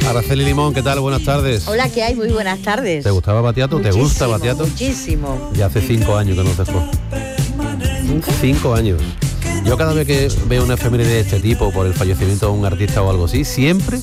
Araceli Limón, ¿qué tal? Buenas tardes. Hola, ¿qué hay? Muy buenas tardes. ¿Te gustaba Battiato? Muchísimo, ¿Te gusta Battiato? Muchísimo. Ya hace 5 años que nos dejó. 5 años. Yo cada vez que veo una efeméride de este tipo por el fallecimiento de un artista o algo así, siempre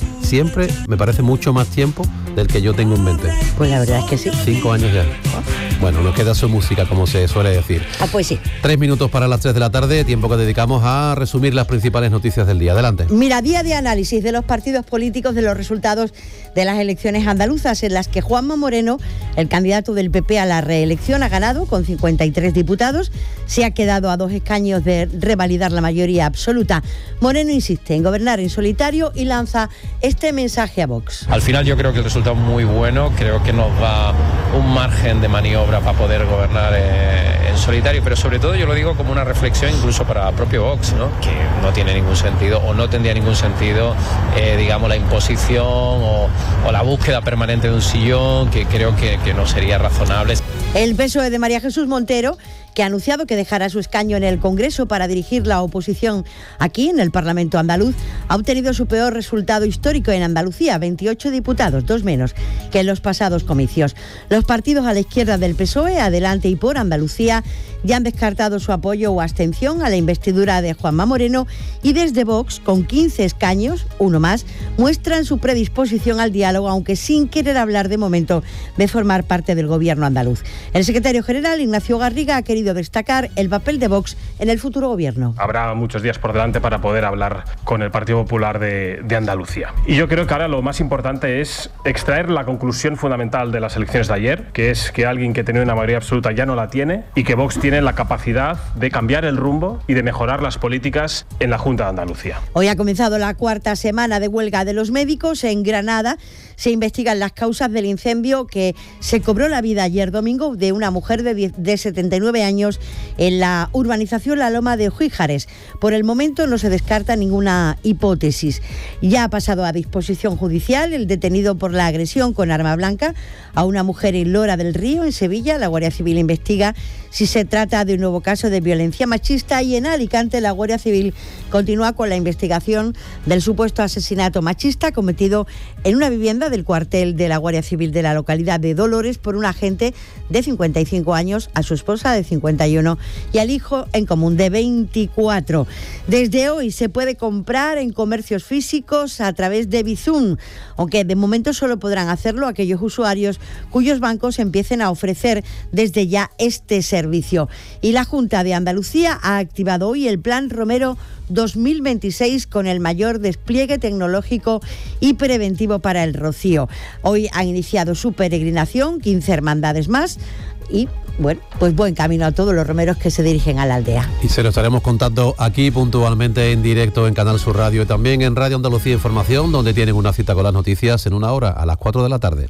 me parece mucho más tiempo del que yo tengo en mente. Pues la verdad es que sí. 5 años ya. Bueno, nos queda su música, como se suele decir. Pues sí. 3 minutos para las 3 de la tarde, tiempo que dedicamos a resumir las principales noticias del día. Adelante. Mira, día de análisis de los partidos políticos de los resultados de las elecciones andaluzas, en las que Juanma Moreno, el candidato del PP a la reelección, ha ganado con 53 diputados, se ha quedado a 2 escaños de revalidar la mayoría absoluta. Moreno insiste en gobernar en solitario y lanza este mensaje a Vox. Al final yo creo que el resultado es muy bueno, creo que nos da un margen de maniobra para poder gobernar en solitario, pero sobre todo yo lo digo como una reflexión incluso para el propio Vox, ¿no? Que no tiene ningún sentido o no tendría ningún sentido, digamos, la imposición o la búsqueda permanente de un sillón, que creo que no sería razonable. El PSOE de María Jesús Montero, que ha anunciado que dejará su escaño en el Congreso para dirigir la oposición aquí en el Parlamento andaluz, ha obtenido su peor resultado histórico en Andalucía, 28 diputados, 2 menos que en los pasados comicios. Los partidos a la izquierda del PSOE, Adelante y Por Andalucía, ya han descartado su apoyo o abstención a la investidura de Juanma Moreno, y desde Vox, con 15 escaños, uno más, muestran su predisposición al diálogo, aunque sin querer hablar de momento de formar parte del gobierno andaluz. El secretario general, Ignacio Garriga, ha querido destacar el papel de Vox en el futuro gobierno. Habrá muchos días por delante para poder hablar con el Partido Popular de Andalucía. Y yo creo que ahora lo más importante es extraer la conclusión fundamental de las elecciones de ayer, que es que alguien que tenía una mayoría absoluta ya no la tiene, y que Vox tiene la capacidad de cambiar el rumbo y de mejorar las políticas en la Junta de Andalucía. Hoy ha comenzado la 4ª semana de huelga de los médicos. En Granada se investigan las causas del incendio que se cobró la vida ayer domingo de una mujer de 79 años en la urbanización La Loma de Huíjares. Por el momento no se descarta ninguna hipótesis. Ya ha pasado a disposición judicial el detenido por la agresión con arma blanca a una mujer en Lora del Río, en Sevilla. La Guardia Civil investiga si se trata de un nuevo caso de violencia machista, y en Alicante la Guardia Civil continúa con la investigación del supuesto asesinato machista cometido en una vivienda del cuartel de la Guardia Civil de la localidad de Dolores por un agente de 55 años a su esposa de 51 y al hijo en común de 24. Desde hoy se puede comprar en comercios físicos a través de Bizum, aunque de momento solo podrán hacerlo aquellos usuarios cuyos bancos empiecen a ofrecer desde ya este servicio. Y la Junta de Andalucía ha activado hoy el Plan Romero 2026 con el mayor despliegue tecnológico y preventivo para el rocío. Hoy han iniciado su peregrinación 15 hermandades más y bueno, pues buen camino a todos los romeros que se dirigen a la aldea. Y se lo estaremos contando aquí puntualmente en directo en Canal Sur Radio y también en Radio Andalucía Información, donde tienen una cita con las noticias en una hora, a las 4 de la tarde.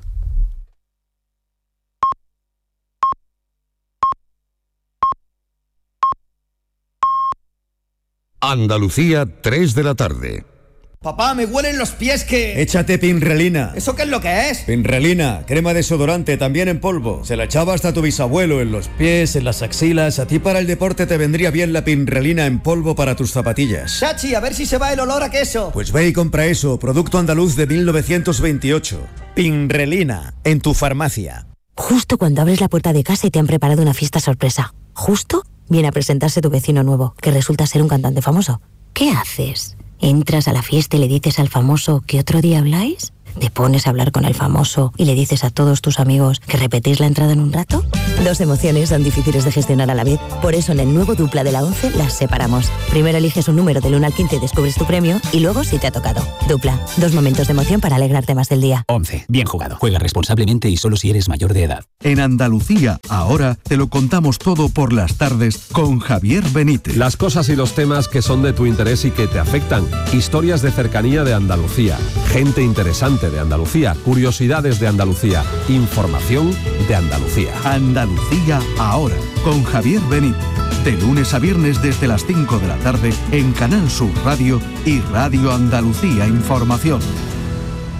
Andalucía, 3 de la tarde. Papá, me huelen los pies que... Échate Pinrelina. ¿Eso qué es lo que es? Pinrelina, crema desodorante, también en polvo. Se la echaba hasta tu bisabuelo en los pies, en las axilas. A ti para el deporte te vendría bien la Pinrelina en polvo para tus zapatillas. Chachi, a ver si se va el olor a queso. Pues ve y compra eso, producto andaluz de 1928. Pinrelina, en tu farmacia. Justo cuando abres la puerta de casa y te han preparado una fiesta sorpresa. Justo viene a presentarse tu vecino nuevo, que resulta ser un cantante famoso. ¿Qué haces? ¿Entras a la fiesta y le dices al famoso que otro día habláis? ¿Te pones a hablar con el famoso y le dices a todos tus amigos que repetís la entrada en un rato? 2 emociones son difíciles de gestionar a la vez. Por eso en el nuevo Dupla de la 11 las separamos. Primero eliges un número del 1 al 15 y descubres tu premio, y luego si te ha tocado. Dupla, 2 momentos de emoción para alegrarte más del día. 11. Bien jugado. Juega responsablemente y solo si eres mayor de edad. En Andalucía, ahora te lo contamos todo por las tardes con Javier Benítez. Las cosas y los temas que son de tu interés y que te afectan. Historias de cercanía de Andalucía. Gente interesante de Andalucía. Curiosidades de Andalucía. Información de Andalucía. Andalucía ahora, con Javier Benítez. De lunes a viernes desde las 5 de la tarde en Canal Sur Radio y Radio Andalucía Información.